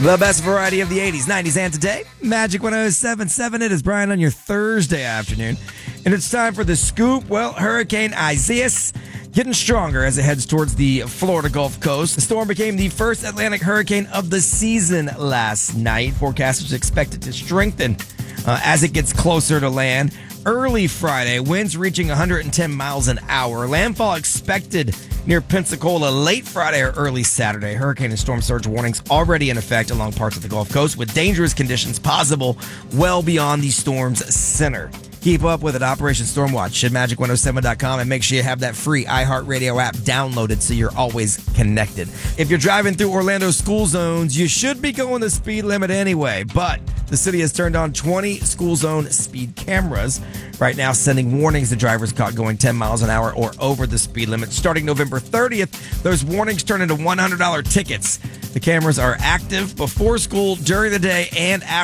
The best variety of the 80s, 90s, and today. Magic 107.7. It is Brian on your Thursday afternoon. And it's time for the scoop. Well, Hurricane Isaias getting stronger as it heads towards the Florida Gulf Coast. The storm became the first Atlantic hurricane of the season last night. Forecasters expect it to strengthen as it gets closer to land. Early Friday, winds reaching 110 miles an hour. Landfall expected near Pensacola late Friday or early Saturday. Hurricane and storm surge warnings already in effect along parts of the Gulf Coast, with dangerous conditions possible well beyond the storm's center. Keep up with it, Operation Stormwatch at magic107.com, and make sure you have that free iHeartRadio app downloaded so you're always connected. If you're driving through Orlando school zones, you should be going the speed limit anyway, but the city has turned on 20 school zone speed cameras right now, sending warnings to drivers caught going 10 miles an hour or over the speed limit. Starting November 30th, those warnings turn into $100 tickets. The cameras are active before school, during the day, and after.